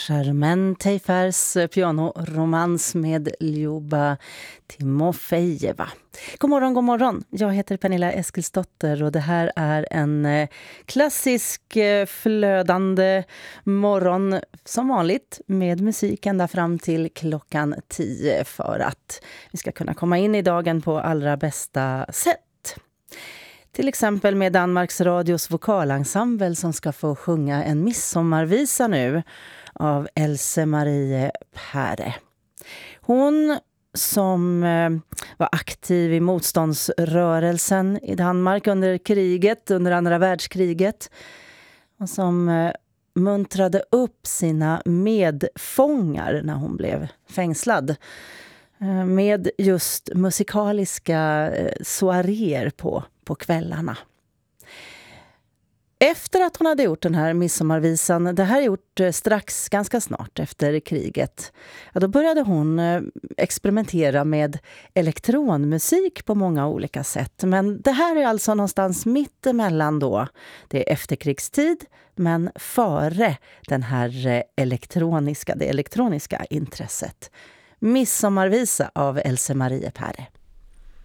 Charmen Teifers pianoromans med Ljuba Timofejeva. God morgon, god morgon. Jag heter Pernilla Eskilsdotter och det här är en klassisk flödande morgon som vanligt med musik ända fram till klockan 10 för att vi ska kunna komma in i dagen på allra bästa sätt. Till exempel med Danmarks Radios vokalensemble som ska få sjunga en midsommarvisa nu av Else Marie Päre. Hon som var aktiv i motståndsrörelsen i Danmark under andra världskriget och som muntrade upp sina medfångar när hon blev fängslad med just musikaliska soaréer på kvällarna. Efter att hon hade gjort den här midsommarvisan, det här är gjort ganska snart efter kriget, då började hon experimentera med elektronmusik på många olika sätt. Men det här är alltså någonstans mittemellan då. Det är efterkrigstid, men före det elektroniska intresset. Midsommarvisa av Else Marie Päre.